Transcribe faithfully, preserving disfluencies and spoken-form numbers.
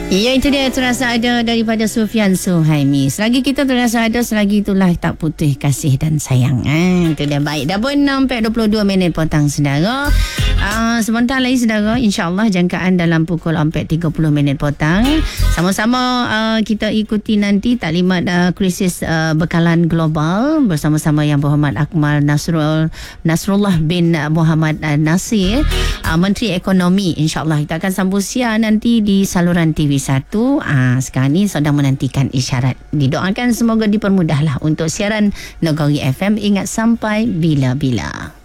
Ya, itu dia terasa ada daripada Sufian Suhaimi. Selagi kita terasa ada, selagi itulah tak putih kasih dan sayang. Ah, itu dia. Baik, dah pun enam dua puluh dua minit petang, saudara. Uh, sebentar lagi, saudara, insyaAllah jangkaan dalam pukul empat tiga puluh minit petang. Sama-sama uh, kita ikuti nanti taklimat uh, krisis uh, bekalan global bersama-sama Yang Berhormat Akmal Nasrul Nasrullah bin Muhammad uh, Nasir, uh, Menteri Ekonomi. InsyaAllah kita akan sambung siar nanti di saluran T V satu. Ah, sekarang ni sedang menantikan isyarat. Didoakan semoga dipermudahlah untuk siaran Nagari F M. Ingat sampai bila-bila.